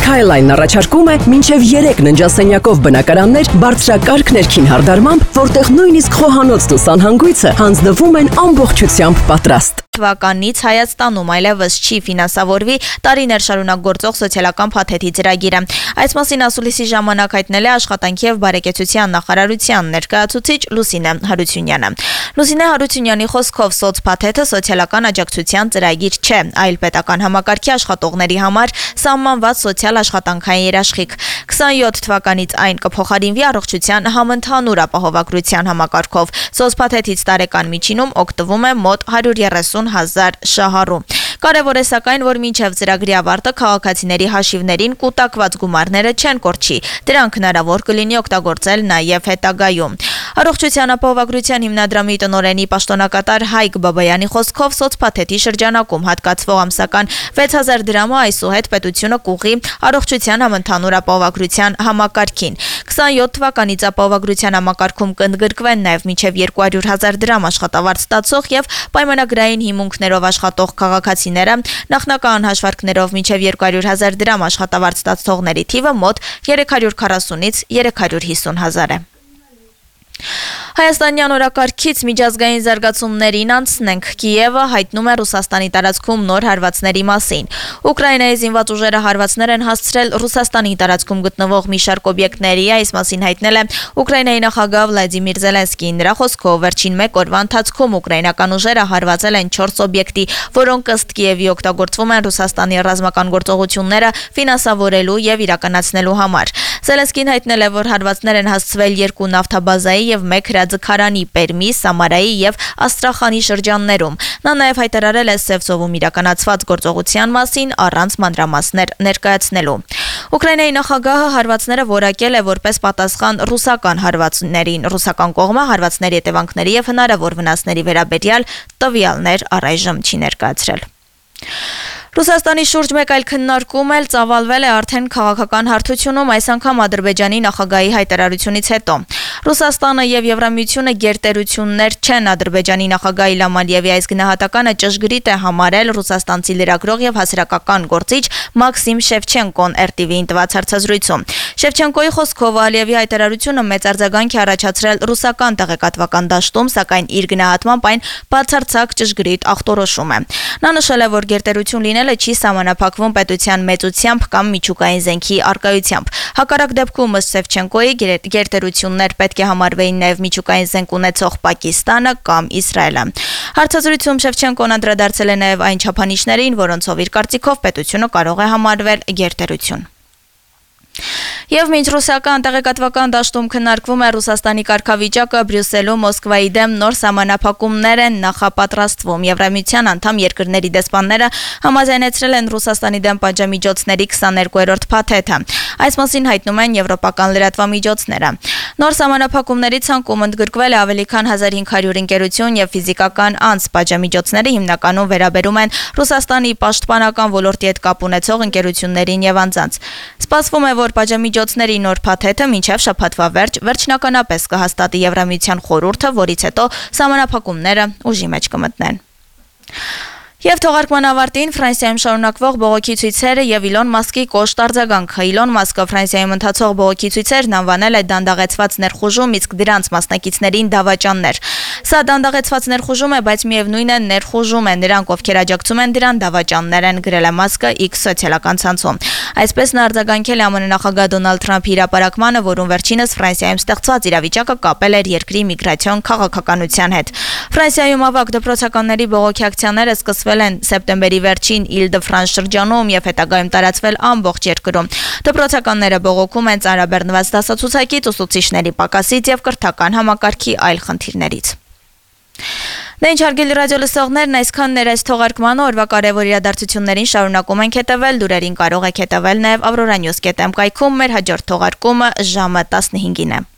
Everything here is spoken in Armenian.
Skyline առաջարկում է մինչև 3 ննջասենյակով բնակարաններ բարձրակարգ ներքին հարդարմամբ, որտեղ նույնիսկ խոհանոցն ու սանհանգույցը հանձնվում են ամբողջությամբ պատրաստ։ Թվականից Հայաստանում այլևս չի ֆինանսավորվի տարիներ շարունակ գործող սոցիալական փաթեթի ծրագիրը։ Այս մասին ասուլիսի ժամանակ հայտնել է Աշխատանքի եւ բարեկեցության նախարարության ներկայացուցիչ Լուսինե Հարությունյանը։ Լուսինե Հարությունյանի խոսքով սոցփաթեթը սոցիալական աջակցության ծրագիր չէ, այլ պետական համակարգի աշխատողների համար սահմանված սոցիալ աշխատանքային երաշխիք։ 27 թվականից այն կփոխարինվի առողջության համընդհանուր ապահովագրության համակարգով։ Սոցփաթեթից տարեկան միջինում օգտվում է մոտ 130,000 շահառու։ Կարևոր է սակայն, որ մինչև ծրագրի ավարտը քաղաքացիների հաշիվներին կուտակված գումարները չեն կորչի։ Դրանք հնարավոր կլինի օգտագործել նաև հետագայում։ Առողջության ապահովագրության հիմնադրամի տնօրենի պաշտոնակատար Հայկ Բաբայանի խոսքով սոցփաթեթի շրջանակում հատկացվող ամսական 6000 դրամը այսուհետ պետությունը կուղղի առողջության համընդհանուր ապահովագրության համակարգին։ 27 թվականից ապահովագրության համակարգում կընդգրկվեն նաև մինչև 200,000 դրամ աշխատավարձ ստացող եւ պայմանագրային հիմունքներով աշխատող քաղաքացիները, նախնական հաշվարկներով մինչև 200,000 դրամ աշխատավարձ ստացողների թիվը մոտ 340-ից 350,000 է։ Հայաստանյան օրակարգից միջազգային զարգացումներին անցնենք։ Կիևը հայտնում է Ռուսաստանի տարածքում նոր հարվածների մասին։ Ուկրաինայի զինված ուժերը հարվածներ են հասցրել Ռուսաստանի տարածքում գտնվող մի շարք օբյեկտների, այս մասին հայտնել է Ուկրաինայի նախագահ Վլադիմիր Զելենսկին։ Նրա խոսքով վերջին 1 օրվա ընթացքում ուկրաինական ուժերը հարվածել են 4 օբյեկտի, որոնք ըստ Կիևի օգտագործվում են Ռուսաստանի ռազմական գործողությունները ֆինանսավորելու եւ իրականացնելու համար։ Զելենսկին հայտնել է, որ հարվածներ են հասցվել 2 նավթաբազայի եւ 1 հրաձգարանի Պերմի, Սամարայի եւ Աստրախանի շրջաններում։ Նա նաեւ հայտարարել է Սևծովում իրականացված գործողության մասին առանց մանրամասներ ներկայացնելու։ Ուկրաինայի նախագահը հարվածները որակել է որպես պատասխան ռուսական հարվածներին։ Ռուսական կողմը հարվածների հետևանքների եւ հնարավոր վնասների վերաբերյալ տվյալներ առայժմ չի ներկայացրել։ Ռուսաստանի շուրջ մեկ այլ քննարկում էլ ծավալվել է արդեն քաղաքական հարթությունում, այս անգամ Ադրբեջանի նախագահի հայտարարությունից հետո։ Ռուսաստանը եւ Եվրամիությունը գերտերություններ չեն, Ադրբեջանի նախագահ Իլհամ Ալիևի այս գնահատականը ճշգրիտ է համարել ռուսաստանցի լրագրող եւ հասարակական գործիչ Մաքսիմ Շևչենկոն RTV-ին տված հարցազրույցում։ Շևչենկոյի խոսքով Ալիևի հայտարարությունը մեծ արձագանք է առաջացրել ռուսական տեղեկատվական դաշտում, սակայն իր գնահատմամբ այն բացարձակ ճշգրիտ ախտորոշում է։ Նա նշել է, որ գերտերություն լինելը չի սահմանափակվում պետության մեծությամբ կամ միջուկային զենքի առկայությամբ։ Հակառակ դեպքում ըստ Շևչենկոյի գերտերություններ պետք է համարվեին նաև միջուկային զենք ունեցող Պակիստանը կամ Իսրայելը։ Հարցազրույցում Շևչենկոն անդրադարձել է նաև այն չափանիշներին, որոնցով իր կարծիքով պետությունը կարող է համարվել գերտերություն։ Եվ մինչ ռուսական տեղեկատվական դաշտում քննարկվում է Ռուսաստանի կարգավիճակը, Բրյուսելում Մոսկվայի դեմ նոր սահմանափակումներ են նախապատրաստվում։ Եվրամիության անդամ երկրների դեսպանները համաձայնեցրել են Ռուսաստանի դեմ պատժամիջոցների 22-րդ փաթեթը։ Այս մասին հայտնում են եվրոպական լրատվամիջոցները։ Նոր սահմանափակումների ցանկում ընդգրկվել է ավելի քան 1500 ընկերություն եւ ֆիզիկական անձ։ Պատժամիջոցները հիմնականում վերաբերում են Ռուսաստանի պաշտպանական ոլորտի հետ կապ ունեցող ընկերություններին եւ անձանց։ Սպասվում է, որ պատժամիջոցների նոր փաթեթը մինչև շաբաթվա վերջնականապես կհաստատի Եվրամիության խորհուրդը, որից հետո սահմանափակումները ուժի մեջ կմտնեն։ Եվ թողարկման ավարտին Ֆրանսիայում շարունակվող բողոքի ցույցերը եւ Իլոն Մասկի կոշտ արձագանքը։ Իլոն Մասկը Ֆրանսիայում ընթացող բողոքի ցույցերն անվանել է դանդաղեցված ներխուժում, իսկ դրանց մասնակիցներին դավաճաններ։ Սա դանդաղեցված ներխուժում է, բայց միևնույն է ներխուժում է, նրանք ովքեր աջակցում են դրան դավաճաններ են, գրել է Մասկը X սոցիալական ցանցում։ Այսպես նա արձագանքել է ԱՄՆ նախագահ Դոնալդ Թրամփի հրապարակմանը, որում վերջինս Ֆրանսիայում ստեղծված իրավիճակը կապել էր երկրի միգրացիոն քաղաքականության հետ։ Ֆրանսիայում ավագ դպրոցականների բողոքի ակցիաները սկսվել են սեպտեմբերի վերջին Իլ-դը-Ֆրանս շրջանում եւ հետագայում տարածվել ամբողջ երկրում։ Դպրոցականները բողոքում են ծանրաբեռնված դասացուցակից, ուսուցիչների պակասից եւ կրթական համակարգի այլ խնդիրներից։ Դե ինչ հարգելի ռադիո լսողներն, այսքանն էր այս թողարկմանը, օրվա կարևոր իրադարձություններին շարունակում ենք հետևել, լուրերին կարող եք հետևել նաև Aurora News.am կայքում, մեր հաջորդ թողարկումը ժամը 15-ին է։